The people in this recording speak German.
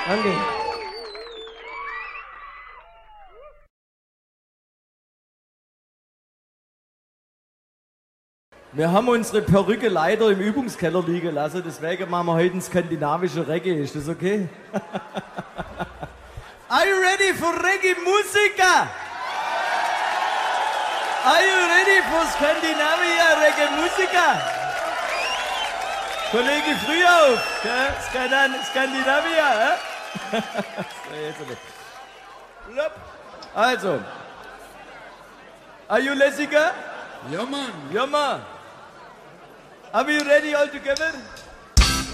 Danke. Wir haben unsere Perücke leider im Übungskeller liegen lassen, deswegen machen wir heute ein skandinavische Reggae. Ist das okay? Are you ready for Reggae-Musiker? Are you ready for Scandinavia Reggae-Musiker? Kollege Frühauf, Skandinavia, Also, are you Lessiger? Ja, Mann. Ja, man. Are we ready all together?